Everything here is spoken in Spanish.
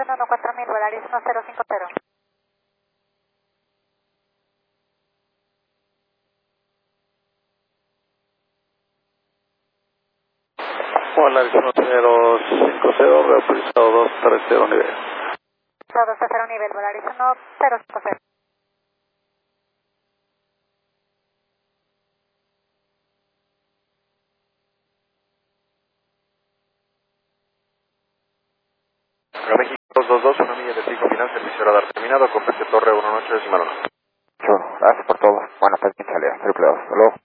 Houston 14000, Volaris 1050. Volaris 1050, reautorizado 230 nivel. 230 nivel, Volaris 1050. México 222, una milla de pico final, servicio radar terminado, complete torre 1 noche decimal 1. Gracias por todo. Buenas tardes, Italia. Triple 2. Hasta luego.